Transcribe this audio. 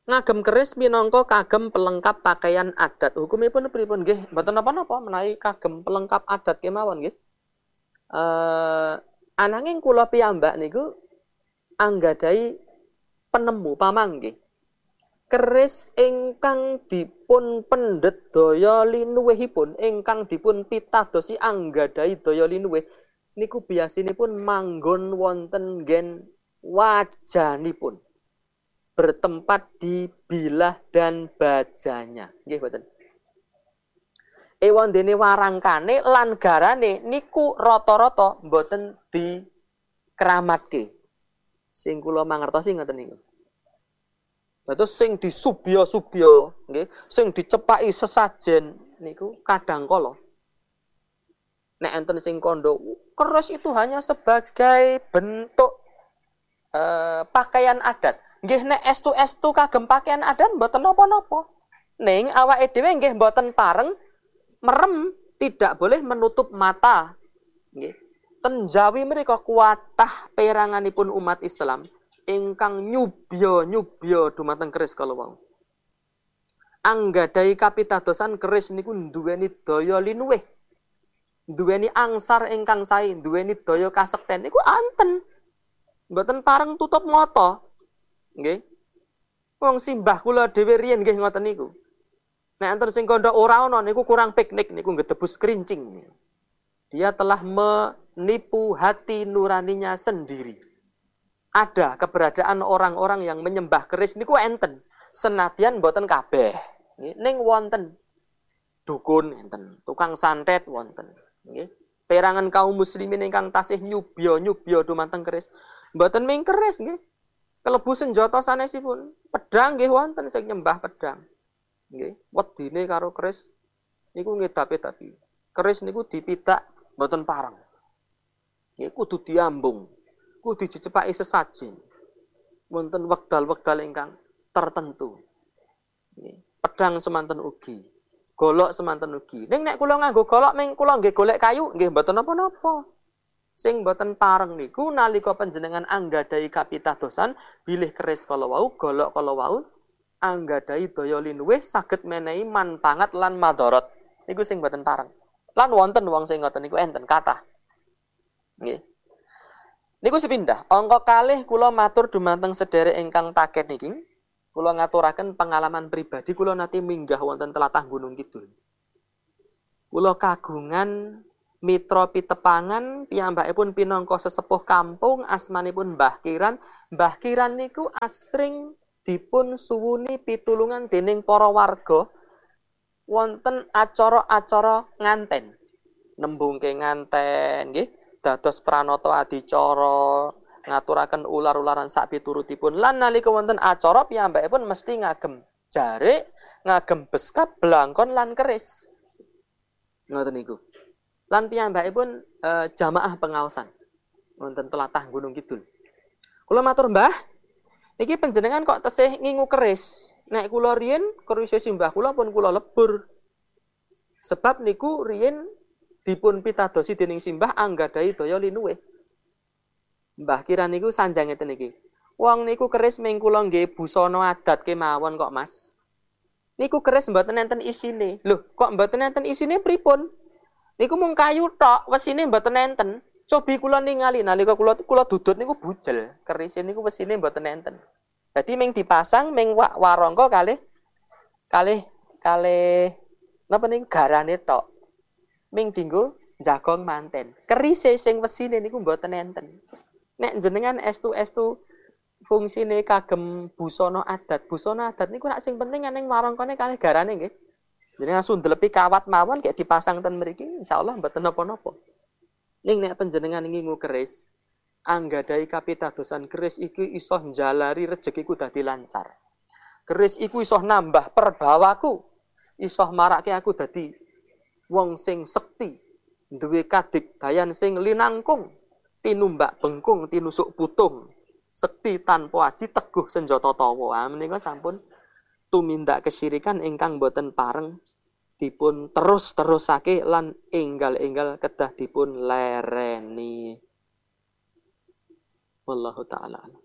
Ngagem keris minangka kagem pelengkap pakaian adat. Hukumipun pripun nggih? Mboten napa-napa menawi kagem pelengkap adat kemawon nggih. Ananging kula piyambak niku anggadhahi penemu pamanggih. Keris ingkang dipun pendhet daya linuwihipun, ingkang dipun pitadosi anggadhahi daya linuwih niku biasinipun manggon wonten nggen wajanipun. Bertempat di bilah dan bajanya. Nggih mboten. Ewondene warangkane lan garane niku rata-rata mboten dikeramatke. Sing kula mangertosi ngoten niku. Dados sing disubya-subya, nggih, sing dicepaki sesajen niku kadang kala nek enten sing kandha keris itu hanya sebagai bentuk pakaian adat. Nggih nek estu-estu kagem pakaian adat mboten napa-napa. Ning awake dhewe nggih mboten pareng merem, tidak boleh menutup mata. Nggih. Ten Jawi mriku kuatah peranganipun umat Islam ingkang nyubya dumateng keris kala wau. Anggadhahi kapitadosan keris niku duweni daya linuwih. Duweni angsar ingkang sae, duweni daya kasekten niku anten. Mboten pareng tutup mata. Nggih. Wong simbah kula dhewe riyen nggih ngoten niku. Nek enten sing kandha ora ana niku kurang piknik niku ngedebus kerincing. Dia telah menipu hati nuraninya sendiri. Ada keberadaan orang-orang yang menyembah keris niku enten. Senadyan mboten kabeh. Ning wonten dukun enten, tukang santet wonten. Nggih. Perangan kaum muslimin ingkang tasih nyubya dumateng keris. Mboten ming keris nggih. Kelebu senjata sanesipun. Pedang nggih wonten sing nyembah pedang. Nggih, wedine karo keris niku ngedapi-dapi. Keris niku dipitak mboten pareng. Nggih, kudu diambung. Kudu dicepaki sesajen. Wonten wekdal-wekdal ingkang tertentu. Nggih, pedang semanten ugi. Golok semanten ugi. Ning nek kula nganggo golok ming kula nggih golek kayu nggih mboten napa-napa. Sing boten pareng niku nalika panjenengan anggadhahi kapitadosan bilih keris kala wau, golok kala wau anggadhahi daya linuwih saged menehi manpangat lan madharat. Niku sing boten pareng. Lan wonten wong sing ngoten niku enten kathah. Nggih. Niku sepindah. Angka kalih kula matur dumateng sederek ingkang taken niki. Kula ngaturaken pengalaman pribadi kula nate minggah wonten tlatah Gunung Kidul. Kula kagungan mitra pitepangan piyambakipun pinangka sesepuh kampung asmanipun Mbah Kiran. Mbah Kiran niku asring dipun suwuni pitulungan dening para warga wonten acara-acara nganten. Nembungke nganten nggih, dados pranata adicara, ngaturaken ular-ularan sak piturutipun. Lan nalika wonten acara piyambakipun mesti ngagem jarik, ngagem beskap, blangkon lan keris. Ngoten niku. Lan piyambakipun jamaah pengaosan wonten tlatah Gunung Kidul. Kula matur, Mbah, niki panjenengan kok tesih ngingu keris. Nek kula riyen keris simbah kula pun kula lebur. Sebab niku riyen dipun pitadosi dening simbah anggadhahi daya linuwih. Mbah Kiran niku sanjang ngeten iki. Wong niku keris ming kula nggih busana adat kemawon kok, Mas. Niku keris mboten enten isine. Lho, kok mboten enten isine pripun? Niku mung kayu tok, wesine mboten enten. Cobi kula ningali nalika kula dudut niku bujel. Keris niku wesine mboten enten. Dadi ming dipasang ming warangka kalih napa niku garane tok. Ming dinggo jagong manten. Kerise sing wesine niku mboten enten. Nek jenengan estu-estu fungsine kagem busana adat. Busana adat niku nek sing penting ning warangkane kalih garane nggih. Jenengan sundelepi kawat mawon kayak dipasang ten mriki insyaallah mboten napa-napa. Ning nek panjenengan ngingu keris, anggadhahi kapitadosan keris iki iso njalari rezekiku dadi lancar. Keris iku iso nambah perbawaku, iso marake aku dadi wong sing sekti, duwe kadigdayan sing linangkung, tinumbak bengkung, tinusuk putung, sekti tanpa aji teguh senjata tawa. Menika sampun tumindak kesyirikan ingkang boten pareng dipun terus-terusake lan enggal-enggal kedah dipun lereni. Wallahu ta'ala.